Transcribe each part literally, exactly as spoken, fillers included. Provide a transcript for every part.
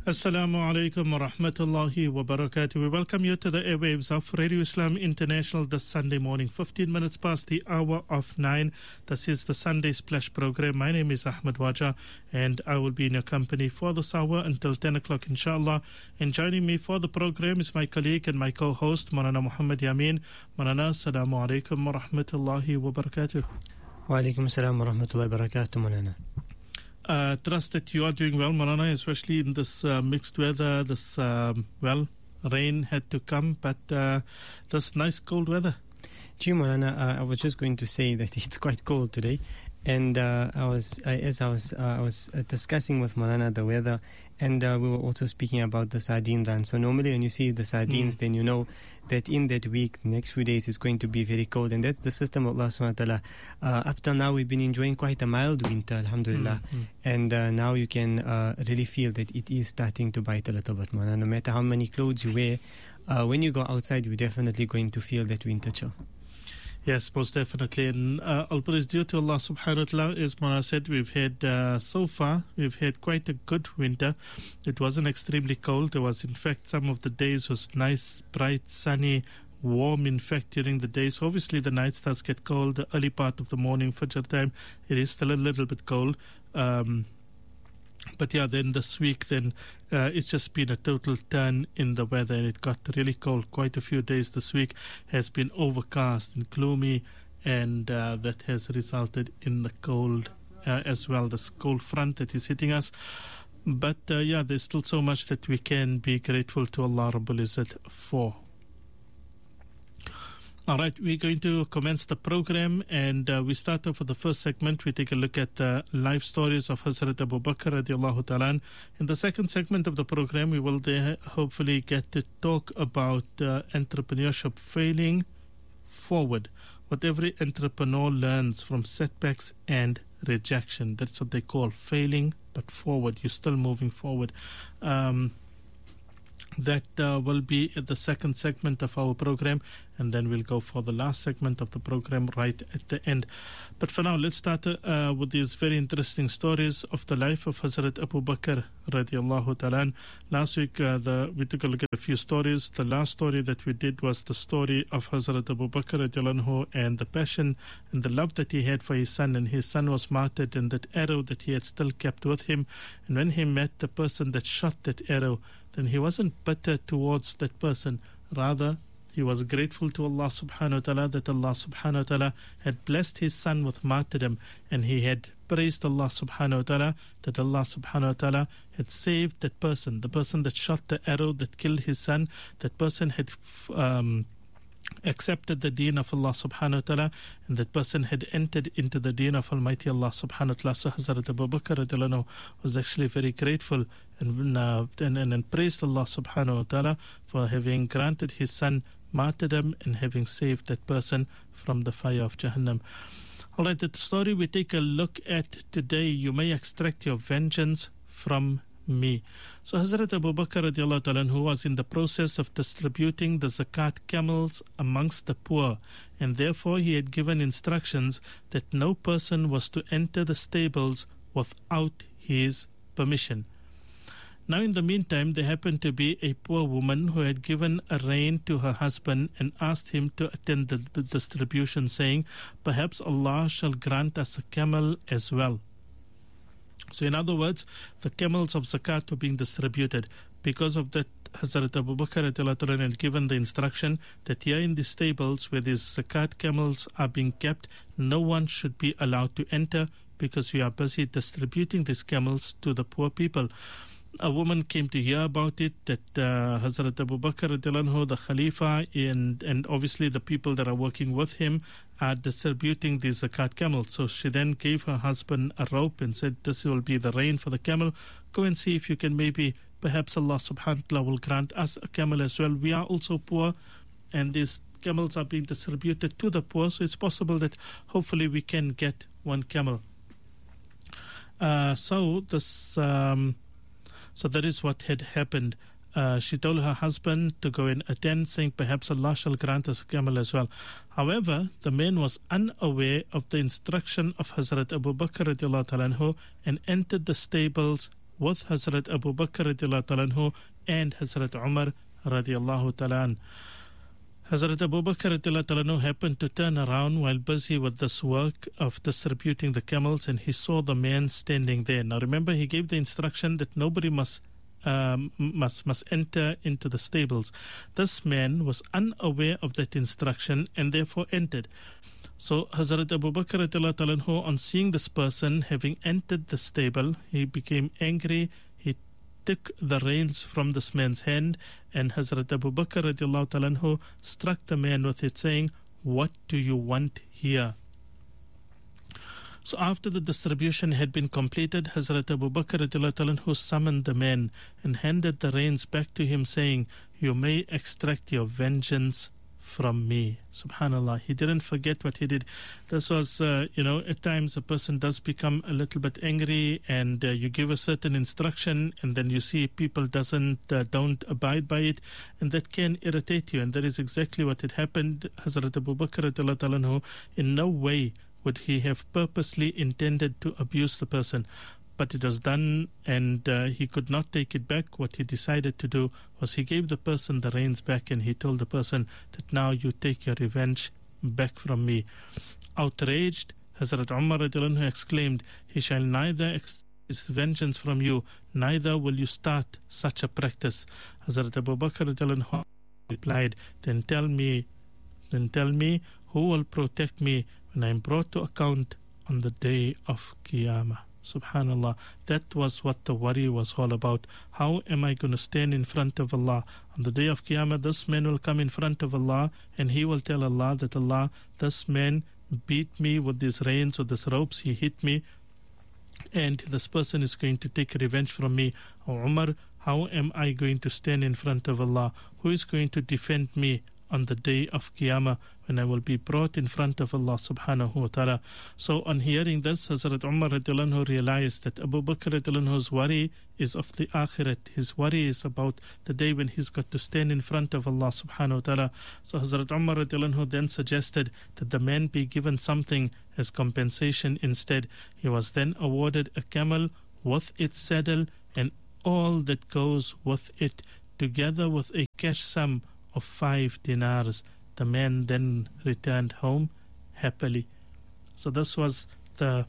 Assalamu alaikum wa rahmatullahi wa barakatuh. We welcome you to the airwaves of Radio Islam International this Sunday morning, fifteen minutes past the hour of nine. This is the Sunday Splash program. My name is Ahmed Waja and I will be in your company for this hour until ten o'clock, inshallah. And joining me for the program is my colleague and my co-host, Maulana Muhammad Yameen. Maulana, assalamu alaikum wa rahmatullahi wa barakatuh. Wa alaikum assalam wa rahmatullahi wa barakatuh, Maulana. Uh, trust that you are doing well, Maulana, especially in this uh, mixed weather. This, um, well, rain had to come, but uh, this nice cold weather. Gee, Maulana, uh, I was just going to say that it's quite cold today. And uh, I was, uh, as I was, uh, I was uh, discussing with Maulana the weather, and uh, we were also speaking about the sardine run. So normally, when you see the sardines, mm. then you know that in that week, the next few days, is going to be very cold, and that's the system of Allah Subhanahu wa Taala. Uh, up till now, we've been enjoying quite a mild winter, Alhamdulillah, mm. and uh, now you can uh, really feel that it is starting to bite a little bit, Maulana. No matter how many clothes you wear, uh, when you go outside, you're definitely going to feel that winter chill. Yes, most definitely. And uh, all praise due to Allah subhanahu wa ta'ala. As Mona said, we've had, uh, so far, we've had quite a good winter. It wasn't extremely cold. There was, in fact, some of the days was nice, bright, sunny, warm, in fact, during the day. So obviously the night does get cold. The early part of the morning, Fajr time, it is still a little bit cold. Um, But yeah, then this week, then uh, it's just been a total turn in the weather, and it got really cold. Quite a few days this week has been overcast and gloomy, and uh, that has resulted in the cold uh, as well, this cold front that is hitting us. But uh, yeah, there's still so much that we can be grateful to Allah Rabbul Izzat for. All right, we're going to commence the program, and uh, we start off with the first segment. We take a look at the life stories of Hazrat Abu Bakr radiallahu ta'ala. In the second segment of the program, we will there hopefully get to talk about uh, entrepreneurship failing forward. What every entrepreneur learns from setbacks and rejection. That's what they call failing, but forward. You're still moving forward. Um, That uh, will be the second segment of our program, and then we'll go for the last segment of the program right at the end. But for now, let's start uh, with these very interesting stories of the life of Hazrat Abu Bakr radiallahu ta'ala. Last week, uh, the, we took a look at a few stories. The last story that we did was the story of Hazrat Abu Bakr radiallahu and the passion and the love that he had for his son, and his son was martyred, and that arrow that he had still kept with him. And when he met the person that shot that arrow, then he wasn't bitter towards that person. Rather, he was grateful to Allah subhanahu wa ta'ala that Allah subhanahu wa ta'ala had blessed his son with martyrdom, and he had praised Allah subhanahu wa ta'ala that Allah subhanahu wa ta'ala had saved that person, the person that shot the arrow that killed his son. That person had um, accepted the deen of Allah subhanahu wa ta'ala, and that person had entered into the deen of Almighty Allah subhanahu wa ta'ala. So Hazrat Abu Bakr radiallahu was actually very grateful and, uh, and, and, and praised Allah subhanahu wa ta'ala for having granted his son martyrdom and having saved that person from the fire of Jahannam. Alright, the story we take a look at today, you may extract your vengeance from me. So Hazrat Abu Bakr radiallahu ta'ala, who was in the process of distributing the zakat camels amongst the poor, and therefore he had given instructions that no person was to enter the stables without his permission. Now in the meantime, there happened to be a poor woman who had given a rein to her husband and asked him to attend the distribution, saying, perhaps Allah shall grant us a camel as well. So in other words, the camels of zakat were being distributed. Because of that, Hazrat Abu Bakr had given the instruction that here in the stables where these zakat camels are being kept, no one should be allowed to enter, because we are busy distributing these camels to the poor people. A woman came to hear about it, that uh, Hazrat Abu Bakr, the Khalifa, and, and obviously the people that are working with him are distributing these zakat camels. So she then gave her husband a rope and said, this will be the rein for the camel. Go and see if you can maybe, perhaps Allah subhanahu wa ta'ala will grant us a camel as well. We are also poor, and these camels are being distributed to the poor, so it's possible that hopefully we can get one camel. Uh, so this... Um, So that is what had happened. Uh, she told her husband to go and attend, saying, perhaps Allah shall grant us a camel as well. However, the man was unaware of the instruction of Hazrat Abu Bakr radiallahu ta'ala anhu and entered the stables with Hazrat Abu Bakr radiallahu ta'ala anhu and Hazrat Umar radiallahu ta'ala anhu. Hazrat Abu Bakr radiallahu ta'ala anhu happened to turn around while busy with this work of distributing the camels, and he saw the man standing there. Now remember, he gave the instruction that nobody must um, must must enter into the stables. This man was unaware of that instruction and therefore entered. So Hazrat Abu Bakr radiallahu ta'ala anhu, on seeing this person having entered the stable, he became angry. He took the reins from this man's hand, and Hazrat Abu Bakr radiallahu ta'ala anhu struck the man with it, saying, "What do you want here?" So after the distribution had been completed, Hazrat Abu Bakr radiallahu ta'ala anhu summoned the man and handed the reins back to him, saying, "You may extract your vengeance from me." Subhanallah, he didn't forget what he did. This was, uh, you know, at times a person does become a little bit angry, and uh, you give a certain instruction, and then you see people doesn't uh, don't abide by it, and that can irritate you. And that is exactly what had happened. Hazrat Abu Bakr radiallahu ta'ala anhu, in no way would he have purposely intended to abuse the person, but it was done, and uh, he could not take it back. What he decided to do was he gave the person the reins back, and he told the person that now you take your revenge back from me. Outraged, Hazrat Umar radiallahu anhu exclaimed, "He shall neither extract his vengeance from you, neither will you start such a practice." Hazrat Abu Bakr radiallahu anhu replied, then tell me, then tell me who will protect me when I am brought to account on the day of Qiyamah. Subhanallah, that was what the worry was all about. How am I going to stand in front of Allah? On the day of Qiyamah, this man will come in front of Allah, and he will tell Allah that, Allah, this man beat me with these reins or these ropes, he hit me, and this person is going to take revenge from me. Oh Umar, how am I going to stand in front of Allah? Who is going to defend me on the day of Qiyamah, when I will be brought in front of Allah subhanahu wa ta'ala? So on hearing this, Hazrat Umar radiallahu anhu realized that Abu Bakr radiallahu anhu's worry is of the akhirat. His worry is about the day when he's got to stand in front of Allah subhanahu wa ta'ala. So Hazrat Umar radiallahu anhu then suggested that the man be given something as compensation instead. He was then awarded a camel with its saddle and all that goes with it, together with a cash sum of five dinars. The man then returned home happily. So this was the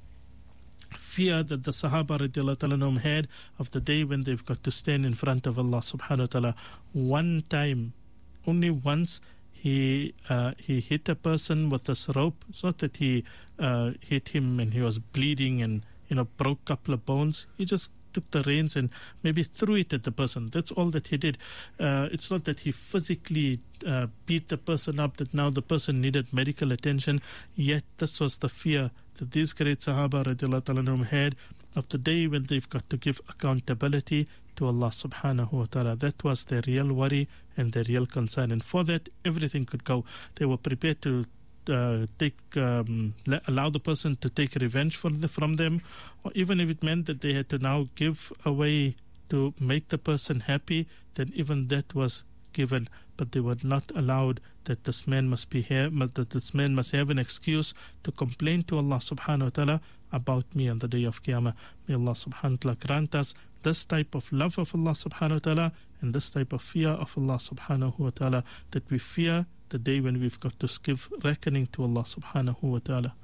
fear that the Sahaba radiallahu ta'ala anhum had of the day when they've got to stand in front of Allah subhanahu wa ta'ala. One time, only once, he uh, he hit a person with this rope. It's not that he uh, hit him and he was bleeding and, you know, broke a couple of bones. He just took the reins and maybe threw it at the person. That's all that he did. Uh, it's not that he physically uh, beat the person up, that now the person needed medical attention. Yet this was the fear that these great Sahaba radiallahu ta'ala anhum had of the day when they've got to give accountability to Allah subhanahu wa ta'ala. That was their real worry and their real concern. And for that, everything could go. They were prepared to Uh, take um, allow the person to take revenge for the, from them, or even if it meant that they had to now give away to make the person happy, then even that was given. But they were not allowed that this man must be here, that this man must have an excuse to complain to Allah subhanahu wa ta'ala about me on the day of Qiyamah. May Allah subhanahu wa ta'ala grant us this type of love of Allah subhanahu wa ta'ala and this type of fear of Allah subhanahu wa ta'ala, that we fear the day when we've got to give reckoning to Allah subhanahu wa ta'ala.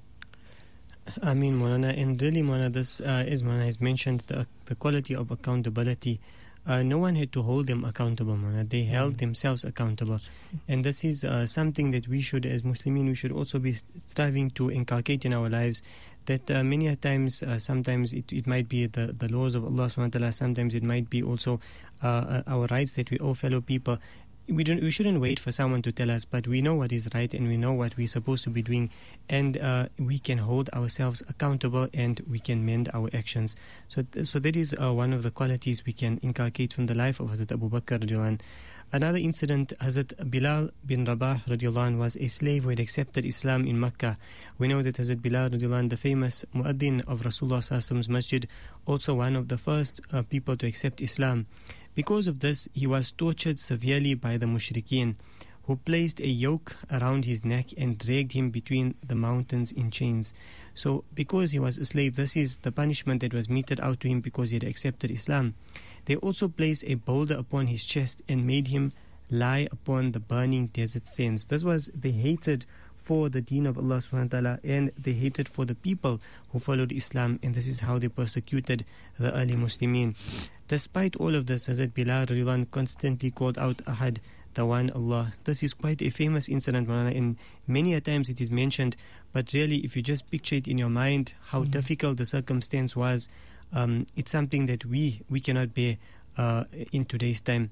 I mean, Maulana, and really, Maulana, this uh, is, Maulana has mentioned the, the quality of accountability. Uh, no one had to hold them accountable, Maulana. They held mm. themselves accountable. And this is uh, something that we should, as Muslimin, we should also be striving to inculcate in our lives. That uh, many a times, uh, sometimes it, it might be the, the laws of Allah subhanahu wa ta'ala, sometimes it might be also uh, our rights that we owe fellow people. We don't. We shouldn't wait for someone to tell us, but we know what is right and we know what we're supposed to be doing, and uh, we can hold ourselves accountable and we can mend our actions. So, th- so that is uh, one of the qualities we can inculcate from the life of Hazrat Abu Bakr radiallahu anhu. Another incident, Hazrat Bilal bin Rabah radiallahu anhu was a slave who had accepted Islam in Mecca. We know that Hazrat Bilal radiallahu anhu, the famous muaddin of Rasulullah sallallahu alaihi wasallam's masjid, also one of the first uh, people to accept Islam. Because of this, he was tortured severely by the mushrikeen, who placed a yoke around his neck and dragged him between the mountains in chains. So because he was a slave, this is the punishment that was meted out to him because he had accepted Islam. They also placed a boulder upon his chest and made him lie upon the burning desert sands. This was the hatred for the deen of Allah subhanahu wa ta'ala and the hatred for the people who followed Islam, and this is how they persecuted the early Muslimin. Despite all of this, Hazrat Bilal radiallahu anhu constantly called out Ahad, the one Allah. This is quite a famous incident, Maulana, and many a times it is mentioned, but really if you just picture it in your mind how mm-hmm. difficult the circumstance was, um, it's something that we, we cannot bear uh, in today's time.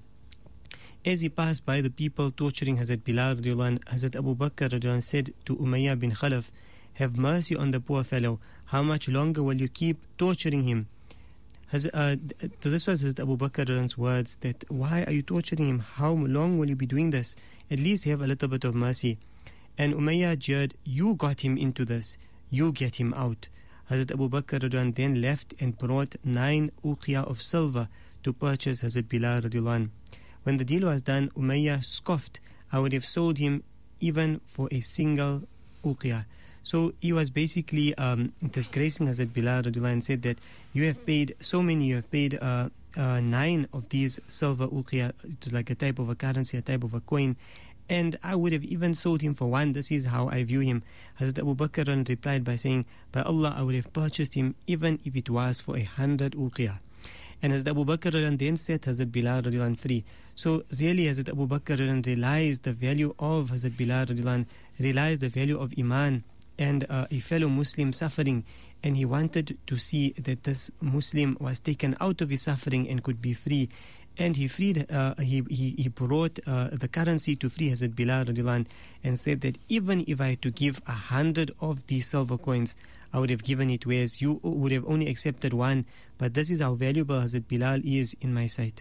As he passed by the people torturing Hazrat Bilal radiallahu anhu, Hazrat Abu Bakr radiallahu anhu said to Umayyah bin Khalaf, "Have mercy on the poor fellow. How much longer will you keep torturing him?" Has, uh, so this was Hazrat Abu Bakr's words, that why are you torturing him? How long will you be doing this? At least have a little bit of mercy. And Umayyah jeered, "You got him into this. You get him out." Hazrat Abu Bakr then left and brought nine uqiyah of silver to purchase Hazrat Bilal radiallahu anhu. When the deal was done, Umayyah scoffed, "I would have sold him even for a single uqiyah." So he was basically um, disgracing Hazrat Bilal radiallahu anhu and said that you have paid so many, you have paid uh, uh, nine of these silver uqiyah. It was like a type of a currency, a type of a coin, and I would have even sold him for one. This is how I view him. Hazrat Abu Bakr replied by saying, "By Allah, I would have purchased him even if it was for a hundred uqiyah." And Hazrat Abu Bakr then set Hazrat Bilal radiallahu anhu free. So really Hazrat Abu Bakr realized the value of Hazrat Bilal radiallahu anhu, realized the value of Iman and uh, a fellow Muslim suffering, and he wanted to see that this Muslim was taken out of his suffering and could be free. And he freed, uh, he, he he brought uh, the currency to free Hazrat Bilal radiallahu anhu, and said that even if I had to give a hundred of these silver coins, I would have given it, whereas you would have only accepted one. But this is how valuable Hazrat Bilal is in my sight.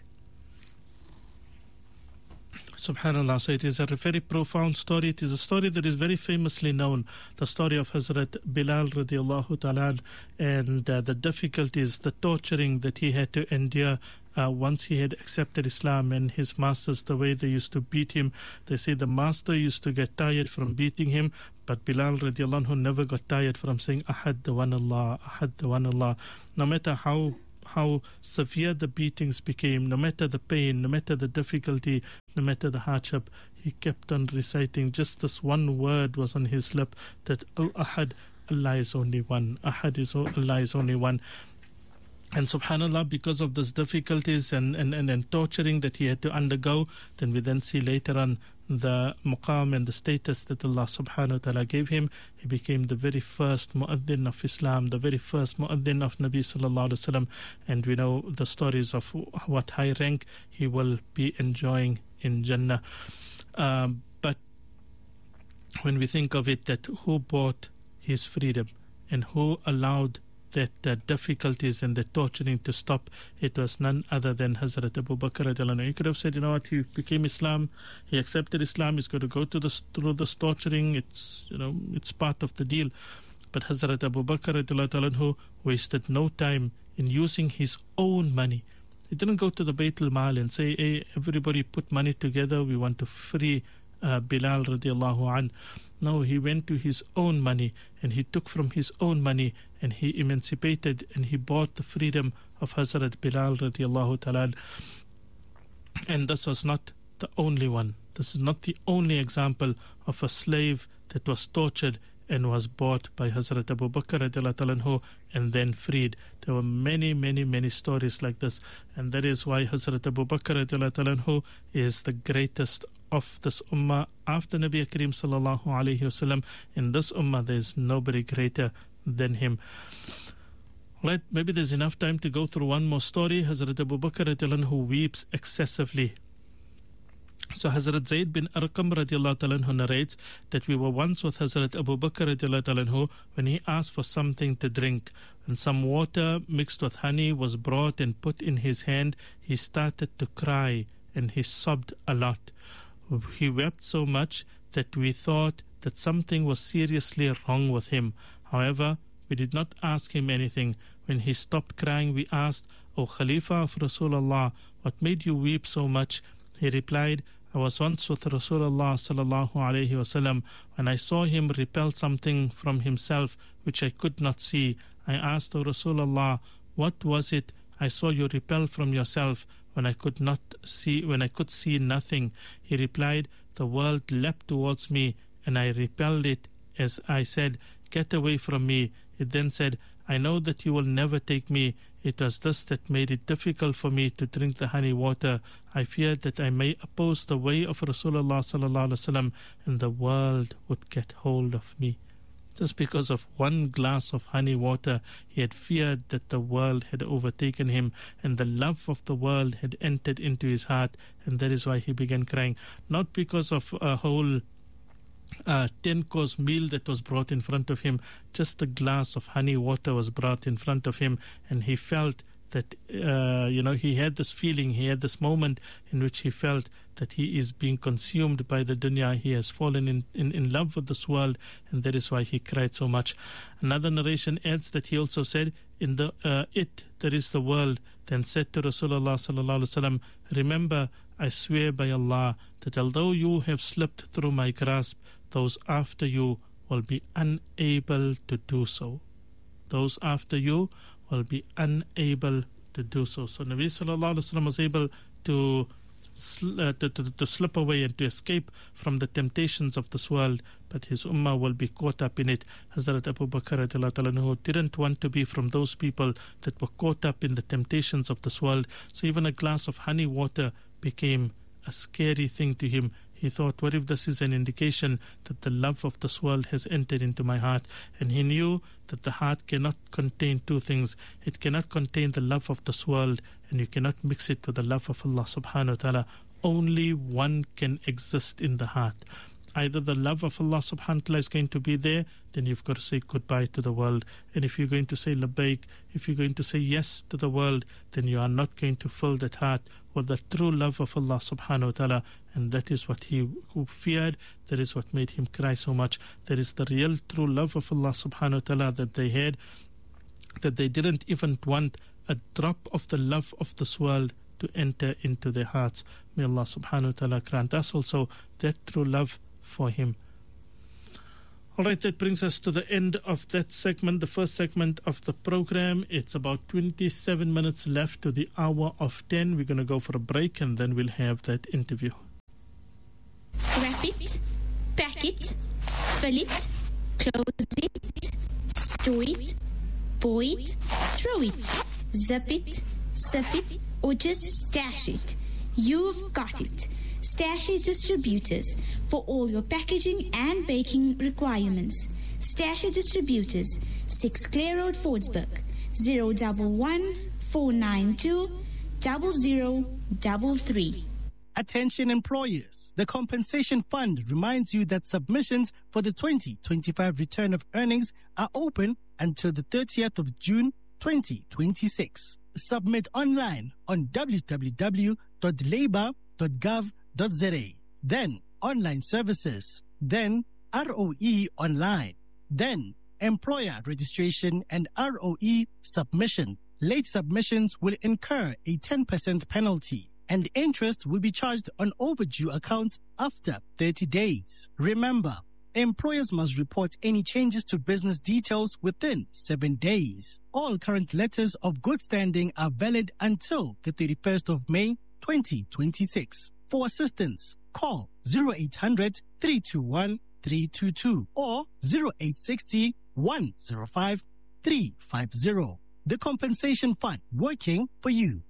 Subhanallah. So it is a very profound story. It is a story that is very famously known, the story of Hazrat Bilal radiallahu ta'ala, and uh, the difficulties, the torturing that he had to endure uh, once he had accepted Islam, and his masters, the way they used to beat him. They say the master used to get tired from beating him, but Bilal radiallahu anhu never got tired from saying Ahad the one Allah, Ahad the one Allah. No matter how how severe the beatings became, no matter the pain, no matter the difficulty, no matter the hardship, he kept on reciting. Just this one word was on his lip, that Al-Ahad, Allah is only one. Ahad is Allah is only one. And subhanallah, because of these difficulties and, and, and, and torturing that he had to undergo, then we then see later on the muqam and the status that Allah subhanahu wa ta'ala gave him. He became the very first mu'adhin of Islam, the very first mu'adhin of Nabi sallallahu alayhi wa sallam. And we know the stories of what high rank he will be enjoying in Jannah. Um, but when we think of it, that who bought his freedom and who allowed that uh, difficulties and the torturing to stop, it was none other than Hazrat Abu Bakr radiallahu anhu. He could have said, you know what, he became Islam, he accepted Islam, he's got to go to the, through this torturing, it's, you know, it's part of the deal. But Hazrat Abu Bakr radiallahu anhu wasted no time in using his own money. He didn't go to the Bayt al-Mal and say, hey, everybody put money together, we want to free uh, Bilal radiallahu an. No, he went to his own money, and he took from his own money, and he emancipated and he bought the freedom of Hazrat Bilal radiallahu ta'ala. And this was not the only one. This is not the only example of a slave that was tortured and was bought by Hazrat Abu Bakr radiallahu ta'ala and then freed. There were many, many, many stories like this, and that is why Hazrat Abu Bakr radiallahu ta'ala is the greatest of this ummah after Nabi Kareem sallallahu alayhi wasallam. In this ummah there is nobody greater than him. Right, maybe there's enough time to go through one more story. Hazrat Abu Bakr radiallahu anhu weeps excessively. So Hazrat Zayd bin Arqam radiallahu ta'ala anhu narrates that we were once with Hazrat Abu Bakr radiallahu ta'ala anhu when he asked for something to drink. When some water mixed with honey was brought and put in his hand, he started to cry and he sobbed a lot. He wept so much that we thought that something was seriously wrong with him. However, we did not ask him anything. When he stopped crying, we asked, O Khalifa of Rasulullah, what made you weep so much? He replied, I was once with Rasulullah sallallahu alayhi wasallam. When I saw him repel something from himself which I could not see, I asked, O Rasulullah, what was it I saw you repel from yourself when I could not see, when I could see nothing? He replied, the world leapt towards me and I repelled it as I said, get away from me. It then said, I know that you will never take me. It was this that made it difficult for me to drink the honey water. I feared that I may oppose the way of Rasulullah sallallahu alaihi wasallam and the world would get hold of me. Just because of one glass of honey water, he had feared that the world had overtaken him and the love of the world had entered into his heart, and that is why he began crying. Not because of a whole Uh, ten-course meal that was brought in front of him. Just a glass of honey water was brought in front of him, and he felt that, uh, you know, he had this feeling, he had this moment in which he felt that he is being consumed by the dunya. He has fallen in, in, in love with this world, and that is why he cried so much. Another narration adds that he also said, in the uh, it, there is the world, then said to Rasulullah sallallahu alaihi wasallam, remember, I swear by Allah that although you have slipped through my grasp, those after you will be unable to do so. Those after you will be unable to do so. So Nabi sallallahu alaihi wasallam was able to, sl- uh, to, to to slip away and to escape from the temptations of this world, but his ummah will be caught up in it. Hazrat Abu Bakr radiallahu ta'ala anhu didn't want to be from those people that were caught up in the temptations of this world. So even a glass of honey water became a scary thing to him. He thought, what if this is an indication that the love of this world has entered into my heart? And he knew that the heart cannot contain two things. It cannot contain the love of this world, and you cannot mix it with the love of Allah subhanahu wa ta'ala. Only one can exist in the heart. Either the love of Allah subhanahu wa ta'ala is going to be there, then you've got to say goodbye to the world. And if you're going to say labbaik, if you're going to say yes to the world, then you are not going to fill that heart with the true love of Allah subhanahu wa ta'ala. And that is what he feared. That is what made him cry so much. That is the real true love of Allah subhanahu wa ta'ala that they had, that they didn't even want a drop of the love of this world to enter into their hearts. May Allah subhanahu wa ta'ala grant us also that true love for him. All right, that brings us to the end of that segment, the first segment of the program. It's about twenty-seven minutes left to the hour of ten. We're going to go for a break and then we'll have that interview. Wrap it, pack it, fill it, close it, store it, pour it, throw it, zip it, sip it, or just stash it. You've got it. Stashi Distributors for all your packaging and baking requirements. Stashi Distributors, six Clare Road, Fordsburg, zero one one, four nine two, zero zero three three. Attention employers. The Compensation Fund reminds you that submissions for the twenty twenty-five return of earnings are open until the thirtieth of June twenty twenty-six. Submit online on w w w dot labour dot gov dot z a. Then online services. Then R O E online. Then employer registration and R O E submission. Late submissions will incur a ten percent penalty, and interest will be charged on overdue accounts after thirty days. Remember, employers must report any changes to business details within seven days. All current letters of good standing are valid until the thirty-first of May twenty twenty-six. For assistance, call zero eight hundred, three two one, three two two or zero eight six zero, one zero five, three five zero. The Compensation Fund, working for you.